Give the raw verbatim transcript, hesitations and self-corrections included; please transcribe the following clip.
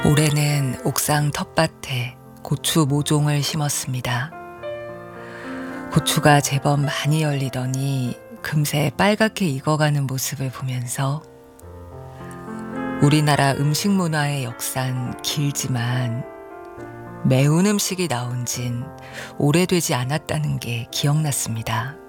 올해는 옥상 텃밭에 고추 모종을 심었습니다. 고추가 제법 많이 열리더니 금세 빨갛게 익어가는 모습을 보면서 우리나라 음식 문화의 역사는 길지만 매운 음식이 나온 진 오래되지 않았다는 게 기억났습니다.